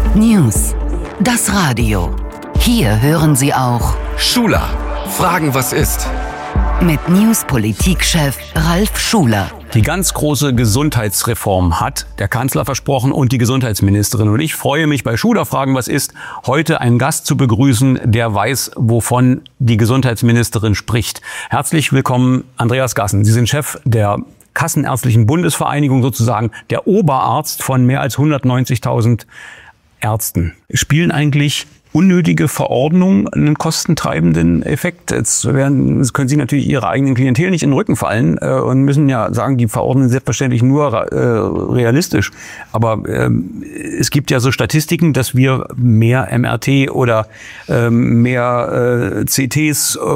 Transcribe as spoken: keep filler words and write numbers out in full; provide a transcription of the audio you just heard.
News. Das Radio. Hier hören Sie auch Schuler. Fragen, was ist? Mit News-Politikchef Ralf Schuler. Die ganz große Gesundheitsreform hat der Kanzler versprochen und die Gesundheitsministerin. Und ich freue mich, bei Schuler Fragen, was ist, heute einen Gast zu begrüßen, der weiß, wovon die Gesundheitsministerin spricht. Herzlich willkommen, Andreas Gassen. Sie sind Chef der Kassenärztlichen Bundesvereinigung, sozusagen der Oberarzt von mehr als hundertneunzigtausend Ärzten. Spielen eigentlich unnötige Verordnungen einen kostentreibenden Effekt? Jetzt, werden, jetzt können Sie natürlich Ihre eigenen Klientel nicht in den Rücken fallen äh, und müssen ja sagen, die verordnen selbstverständlich nur äh, realistisch. Aber äh, es gibt ja so Statistiken, dass wir mehr M R T oder äh, mehr äh, C Ts